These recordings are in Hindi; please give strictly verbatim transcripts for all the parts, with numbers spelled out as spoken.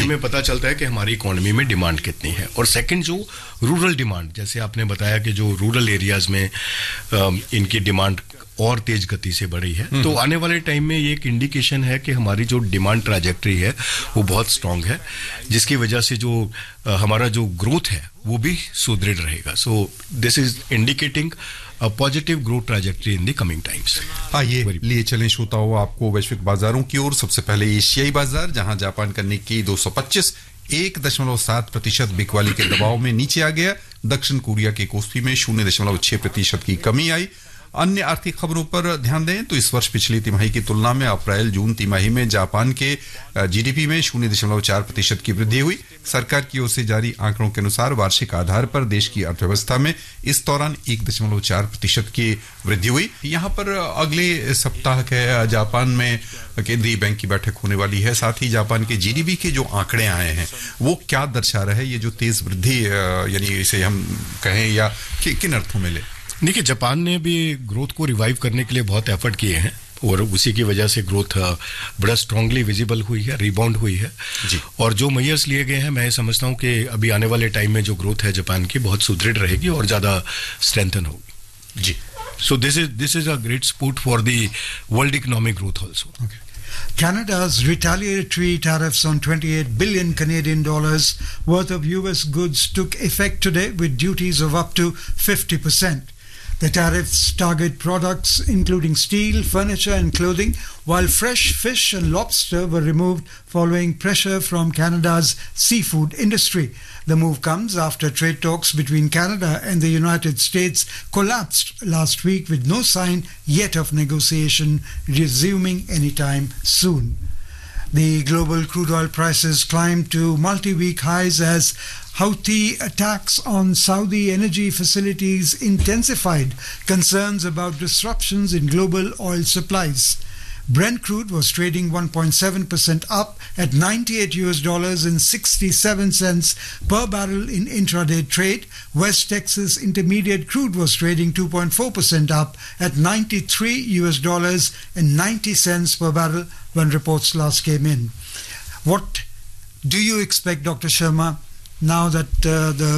हमें पता चलता है कि हमारी इकोनॉमी में डिमांड कितनी है। और सेकंड, जो रूरल डिमांड, जैसे आपने बताया कि जो रूरल एरियाज में इनकी डिमांड और तेज गति से बढ़ी है, तो आने वाले टाइम में ये एक इंडिकेशन है कि हमारी जो डिमांड ट्रैजेक्टरी है वो बहुत स्ट्रांग है, जिसकी वजह से जो हमारा जो ग्रोथ है वो भी सुदृढ़ रहेगा। So this is indicating a positive growth trajectory in the coming times. आइए लिए चलें श्रोताओं आपको वैश्विक बाजारों की ओर। सबसे पहले एशियाई बाजार, जहां जापान का निक्की दो सौ पच्चीस एक दशमलव सात प्रतिशत बिकवाली के दबाव में नीचे आ गया। दक्षिण कोरिया के कोस्पी में शून्य दशमलव छह प्रतिशत की कमी आई। अन्य आर्थिक खबरों पर ध्यान दें तो इस वर्ष पिछली तिमाही की तुलना में अप्रैल जून तिमाही में जापान के जीडीपी में शून्य दशमलव चार प्रतिशत की वृद्धि हुई। सरकार की ओर से जारी आंकड़ों के अनुसार वार्षिक आधार पर देश की अर्थव्यवस्था में इस दौरान एक दशमलव चार प्रतिशत की वृद्धि हुई। यहाँ पर अगले सप्ताह के जापान में केंद्रीय बैंक की बैठक होने वाली है। साथ ही जापान के जीडीपी के जो आंकड़े आए हैं वो क्या दर्शा रहे, ये जो तेज वृद्धि यानी इसे हम कहें या कि, किन अर्थों में ले? देखिए, जापान ने भी ग्रोथ को रिवाइव करने के लिए बहुत एफर्ट किए हैं और उसी की वजह से ग्रोथ बड़ा स्ट्रांगली विजिबल हुई है, रिबाउंड हुई है जी। और जो मेजर्स लिए गए हैं, मैं समझता हूं कि अभी आने वाले टाइम में जो ग्रोथ है जापान की बहुत सुदृढ़ रहेगी और ज्यादा स्ट्रेंथन होगी जी। So this is this is a great support for the world economic growth also. Canada's retaliatory tariffs on twenty-eight billion Canadian dollars worth of U S goods took effect today with duties of up to fifty percent. The tariffs target products including steel, furniture and clothing, while fresh fish and lobster were removed following pressure from Canada's seafood industry. The move comes after trade talks between Canada and the United States collapsed last week with no sign yet of negotiation resuming anytime soon. The global crude oil prices climbed to multi-week highs as Houthi attacks on Saudi energy facilities intensified concerns about disruptions in global oil supplies. Brent crude was trading one point seven percent up at ninety-eight U S dollars and sixty-seven cents per barrel in intraday trade. West Texas Intermediate crude was trading two point four percent up at ninety-three U S dollars and ninety cents per barrel when reports last came in. What do you expect, Doctor Sharma, now that uh, the,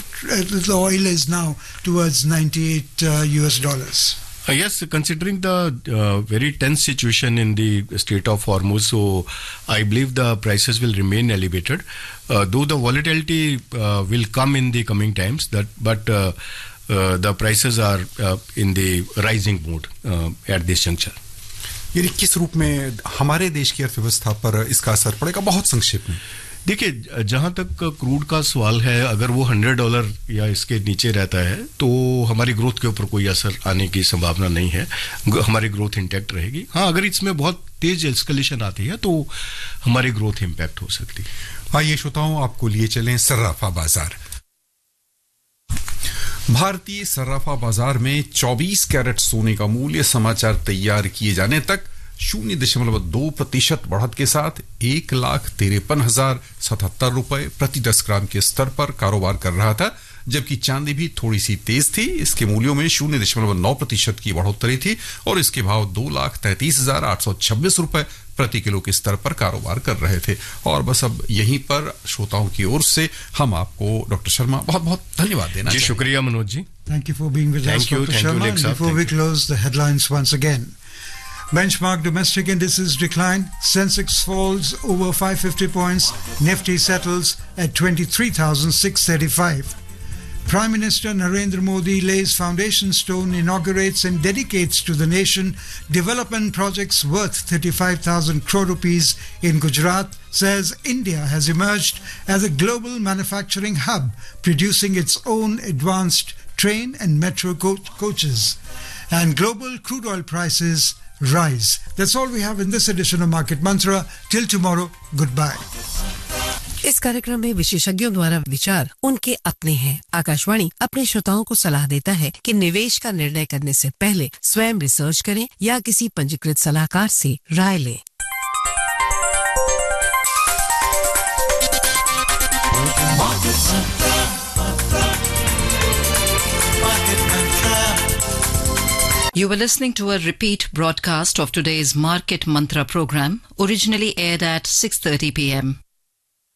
the oil is now towards ninety-eight uh, U S dollars? Uh, yes, considering the uh, very tense situation in the Strait of Hormuz, so I believe the prices will remain elevated. Uh, though the volatility uh, will come in the coming times, that but uh, uh, the prices are uh, in the rising mode uh, at this juncture. यानी किस रूप में हमारे देश की अर्थव्यवस्था पर इसका असर पड़ेगा? बहुत संक्षेप में देखिए, जहां तक क्रूड का सवाल है, अगर वो हंड्रेड डॉलर या इसके नीचे रहता है तो हमारी ग्रोथ के ऊपर कोई असर आने की संभावना नहीं है, हमारी ग्रोथ इंटैक्ट रहेगी। हाँ, अगर इसमें बहुत तेज एस्केलेशन आती है तो हमारी ग्रोथ इंपैक्ट हो सकती है। आइए श्रोताओं, आपको लिए चलें सर्राफा बाजार। भारतीय सर्राफा बाजार में चौबीस कैरेट सोने का मूल्य समाचार तैयार किए जाने तक शून्य दशमलव दो प्रतिशत बढ़त के साथ एक लाख तिरपन हजार सतहत्तर रुपए प्रति दस ग्राम के स्तर पर कारोबार कर रहा था, जबकि चांदी भी थोड़ी सी तेज थी। इसके मूल्यों में शून्य दशमलव नौ प्रतिशत की बढ़ोतरी थी और इसके भाव दो लाख तैंतीस हजार आठ सौ छब्बीस रुपए प्रति किलो के स्तर पर कारोबार कर रहे थे। और बस अब यहीं पर श्रोताओं की ओर से हम आपको डॉक्टर शर्मा बहुत बहुत धन्यवाद देना जी। शुक्रिया Manoj ji. Thank you for being with us, Doctor Sharma. And before we close the headlines once again. Benchmark domestic indices decline. Sensex falls over five hundred fifty points. Nifty settles at twenty-three thousand six hundred thirty-five. Prime Minister Narendra Modi lays foundation stone, inaugurates and dedicates to the nation development projects worth thirty-five thousand crore rupees in Gujarat, says India has emerged as a global manufacturing hub, producing its own advanced train and metro co- coaches. And global crude oil prices rise. That's all we have in this edition of Market Mantra. Till tomorrow, goodbye. इस कार्यक्रम में विशेषज्ञों द्वारा विचार उनके अपने हैं। आकाशवाणी अपने श्रोताओं को सलाह देता है कि निवेश का निर्णय करने से पहले स्वयं रिसर्च करें या किसी पंजीकृत सलाहकार से राय लें। You were listening to a repeat broadcast of today's Market Mantra program, originally aired at six thirty p m